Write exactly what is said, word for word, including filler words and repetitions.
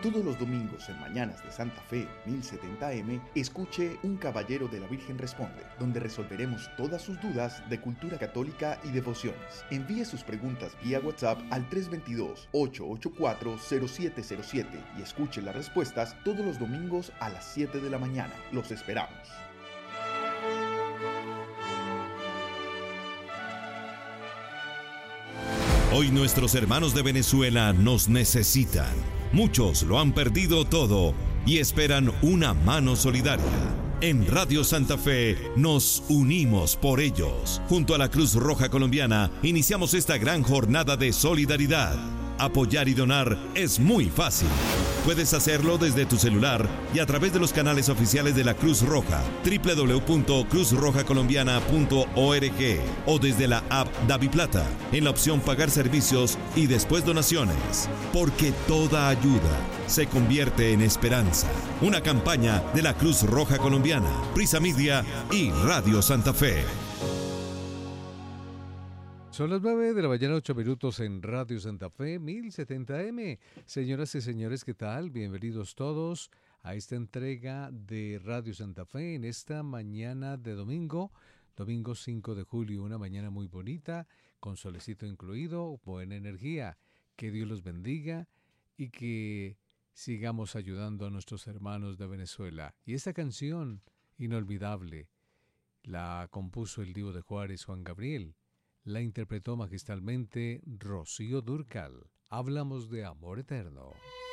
Todos los domingos en Mañanas de Santa Fe mil setenta A M, escuche Un Caballero de la Virgen Responde, donde resolveremos todas sus dudas de cultura católica y devociones. Envíe sus preguntas vía WhatsApp al tres dos dos, ocho ocho cuatro, cero siete cero siete y escuche las respuestas todos los domingos a las siete de la mañana. Los esperamos. Hoy nuestros hermanos de Venezuela nos necesitan. Muchos lo han perdido todo y esperan una mano solidaria. En Radio Santa Fe nos unimos por ellos. Junto a la Cruz Roja Colombiana iniciamos esta gran jornada de solidaridad. Apoyar y donar es muy fácil. Puedes hacerlo desde tu celular y a través de los canales oficiales de la Cruz Roja, doble u doble u doble u punto cruz roja colombiana punto org, o desde la app DaviPlata, en la opción Pagar Servicios y después Donaciones. Porque toda ayuda se convierte en esperanza. Una campaña de la Cruz Roja Colombiana, Prisa Media y Radio Santa Fe. Son las nueve de la mañana, ocho minutos en Radio Santa Fe, mil setenta A M. Señoras y señores, ¿qué tal? Bienvenidos todos a esta entrega de Radio Santa Fe en esta mañana de domingo, domingo cinco de julio, una mañana muy bonita, con solecito incluido, buena energía. Que Dios los bendiga y que sigamos ayudando a nuestros hermanos de Venezuela. Y esta canción inolvidable la compuso el Divo de Juárez, Juan Gabriel. La interpretó magistralmente Rocío Dúrcal. Hablamos de amor eterno.